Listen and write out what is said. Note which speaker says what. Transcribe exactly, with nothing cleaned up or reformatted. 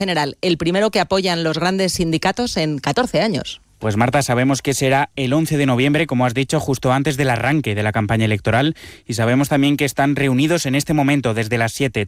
Speaker 1: general, el primero que apoyan los grandes sindicatos en catorce años.
Speaker 2: Pues Marta, sabemos que será el once de noviembre, como has dicho, justo antes del arranque de la campaña electoral, y sabemos también que están reunidos en este momento desde las siete